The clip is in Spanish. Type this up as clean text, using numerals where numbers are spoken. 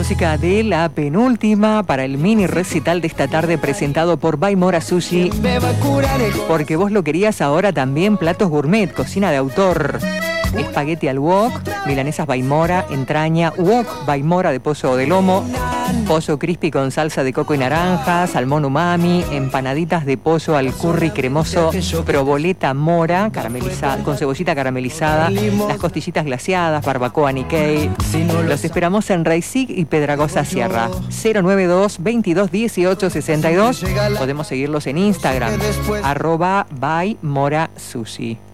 Música de la penúltima para el mini recital de esta tarde presentado por Baimora Sushi. Porque vos lo querías, ahora también platos gourmet, cocina de autor. Espagueti al wok, milanesas Baimora, entraña, wok Baimora de pollo o de lomo, pollo crispy con salsa de coco y naranja, salmón umami, empanaditas de pollo al curry cremoso, proboleta mora, caramelizada, con cebollita caramelizada, las costillitas glaseadas, barbacoa Nikkei. Los esperamos en Raizig y Pedragosa Sierra. 092 22 18 62. Podemos seguirlos en Instagram, @Baimora Sushi.